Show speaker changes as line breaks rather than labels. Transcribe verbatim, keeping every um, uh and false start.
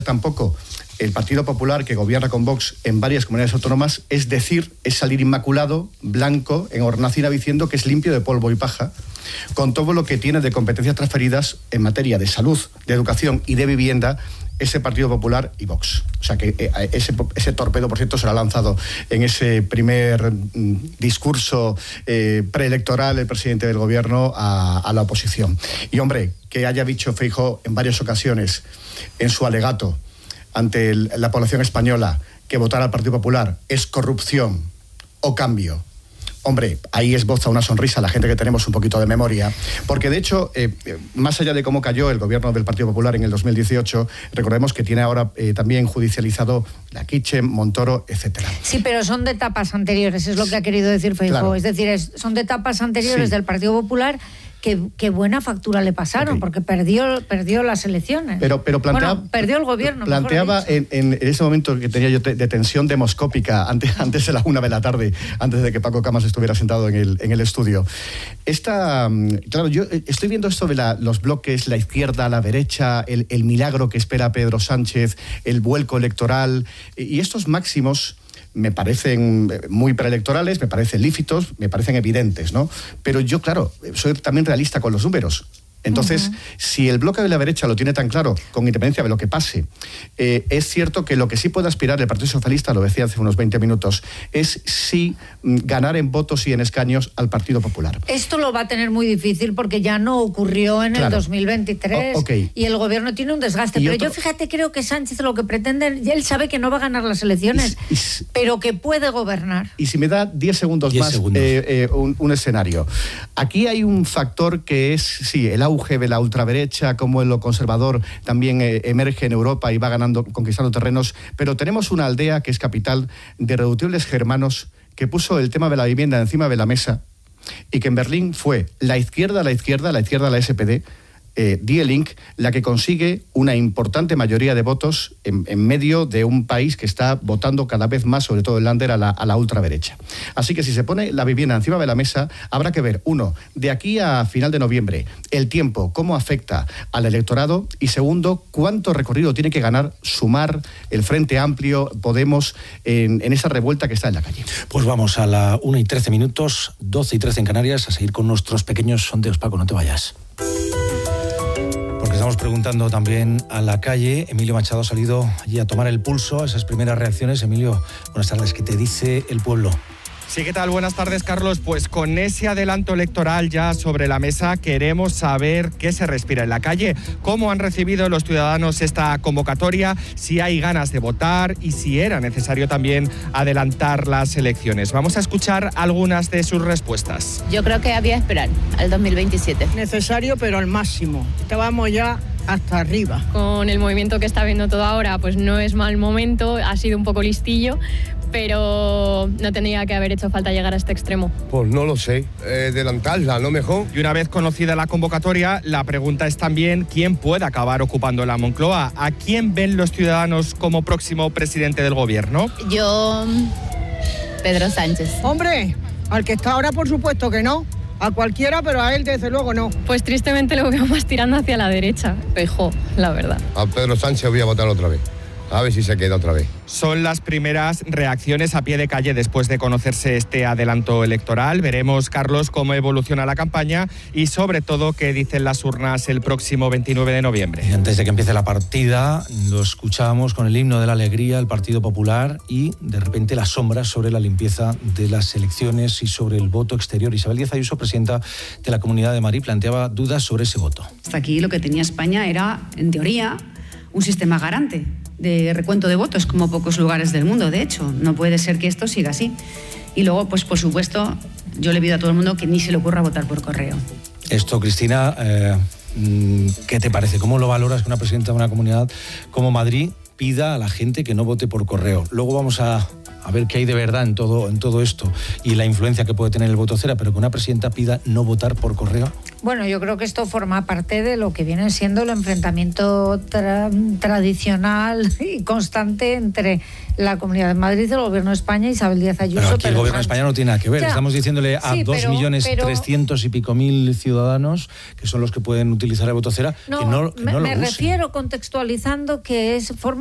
tampoco el Partido Popular, que gobierna con Vox en varias comunidades autónomas, es decir, es salir inmaculado, blanco, en hornacina, diciendo que es limpio de polvo y paja, con todo lo que tiene de competencias transferidas en materia de salud, de educación y de vivienda, ese Partido Popular y Vox. O sea que eh, ese, ese torpedo, por cierto, será lanzado en ese primer mm, discurso eh, preelectoral el presidente del gobierno a, a la oposición. Y hombre, que haya dicho Feijóo en varias ocasiones en su alegato ante el, la población española que votar al Partido Popular es corrupción o cambio. Hombre, ahí esboza una sonrisa a la gente que tenemos un poquito de memoria, porque de hecho, eh, más allá de cómo cayó el gobierno del Partido Popular en el dos mil dieciocho, recordemos que tiene ahora eh, también judicializado la Kitchen, Montoro, etcétera.
Sí, pero son de etapas anteriores, es lo que ha querido decir Feijóo. Claro. Es decir, es, son de etapas anteriores sí. del Partido Popular. Qué, qué buena factura le pasaron, okay. porque perdió, perdió las elecciones.
Pero, pero planteaba,
bueno, perdió el gobierno.
Planteaba en, en ese momento que tenía yo de tensión demoscópica, antes, antes de la una de la tarde, antes de que Paco Camas estuviera sentado en el, en el estudio. Esta, claro, yo estoy viendo esto de la, los bloques, la izquierda, la derecha, el, el milagro que espera Pedro Sánchez, el vuelco electoral, y estos máximos me parecen muy preelectorales, me parecen lícitos, me parecen evidentes, ¿no? Pero yo, claro, soy también realista con los números. Entonces, uh-huh. si el bloque de la derecha lo tiene tan claro, con independencia de lo que pase, eh, es cierto que lo que sí puede aspirar el Partido Socialista, lo decía hace unos veinte minutos, es sí ganar en votos y en escaños al Partido Popular.
Esto lo va a tener muy difícil porque ya no ocurrió en claro. el dos mil veintitrés, o, okay. y el gobierno tiene un desgaste. Y pero otro... yo, fíjate, creo que Sánchez lo que pretende, él sabe que no va a ganar las elecciones, y, y, pero que puede gobernar.
Y si me da diez segundos más, segundos. Eh, eh, un, un escenario. Aquí hay un factor que es, sí, el auge de la ultraderecha, como en lo conservador también eh, emerge en Europa y va ganando, conquistando terrenos, pero tenemos una aldea que es capital de irreductibles germanos que puso el tema de la vivienda encima de la mesa y que en Berlín fue la izquierda, la izquierda, la izquierda, la S P D, eh, Die Linke, la que consigue una importante mayoría de votos en, en medio de un país que está votando cada vez más, sobre todo el Länder, a la, a la ultraderecha. Así que si se pone la vivienda encima de la mesa, habrá que ver, uno, de aquí a final de noviembre, el tiempo, cómo afecta al electorado, y segundo, cuánto recorrido tiene que ganar Sumar, el Frente Amplio, Podemos, en, en esa revuelta que está en la calle.
Pues vamos a la una y trece minutos, doce y trece en Canarias, a seguir con nuestros pequeños sondeos. Paco, no te vayas. Porque estamos preguntando también a la calle. Emilio Machado ha salido allí a tomar el pulso, esas primeras reacciones. Emilio, buenas tardes. ¿Qué te dice el pueblo?
Sí, ¿qué tal? Buenas tardes, Carlos. Pues con ese adelanto electoral ya sobre la mesa, queremos saber qué se respira en la calle, cómo han recibido los ciudadanos esta convocatoria, si hay ganas de votar y si era necesario también adelantar las elecciones. Vamos a escuchar algunas de sus respuestas.
Yo creo que había que esperar al dos mil veintisiete.
Necesario, pero al máximo. Estábamos ya hasta arriba.
Con el movimiento que está viendo todo ahora, pues no es mal momento, ha sido un poco listillo, pero no tendría que haber hecho falta llegar a este extremo.
Pues no lo sé, eh, adelantarla, ¿no mejor?
Y una vez conocida la convocatoria, la pregunta es también quién puede acabar ocupando la Moncloa. ¿A quién ven los ciudadanos como próximo presidente del gobierno?
Yo, Pedro Sánchez.
Hombre, al que está ahora por supuesto que no. A cualquiera, pero a él desde luego no.
Pues tristemente lo veo más tirando hacia la derecha. Feijóo, la verdad.
A Pedro Sánchez voy a votar otra vez. A ver si se queda otra vez.
Son las primeras reacciones a pie de calle después de conocerse este adelanto electoral. Veremos, Carlos, cómo evoluciona la campaña y sobre todo qué dicen las urnas el próximo veintinueve de noviembre.
Y antes de que empiece la partida, lo escuchábamos con el himno de la alegría, el Partido Popular, y de repente las sombras sobre la limpieza de las elecciones y sobre el voto exterior. Isabel Díaz Ayuso, presidenta de la Comunidad de Madrid, planteaba dudas sobre ese voto.
Hasta aquí lo que tenía España era, en teoría, un sistema garante de recuento de votos, como pocos lugares del mundo, de hecho. No puede ser que esto siga así. Y luego, pues por supuesto, yo le pido a todo el mundo que ni se le ocurra votar por correo.
Esto, Cristina, eh, ¿qué te parece? ¿Cómo lo valoras que una presidenta de una comunidad como Madrid pida a la gente que no vote por correo. Luego vamos a, a ver qué hay de verdad en todo, en todo esto y la influencia que puede tener el voto cera, pero que una presidenta pida no votar por correo.
Bueno, yo creo que esto forma parte de lo que viene siendo el enfrentamiento tra- tradicional y constante entre la Comunidad de Madrid, el Gobierno de España y Isabel Díaz Ayuso.
Pero aquí el Gobierno de España no tiene nada que ver. Ya. Estamos diciéndole a
sí,
dos millones trescientos y pico mil ciudadanos, que son los que pueden utilizar el voto cera,
no,
que no, que
me,
no lo
me
usen.
refiero contextualizando que es forma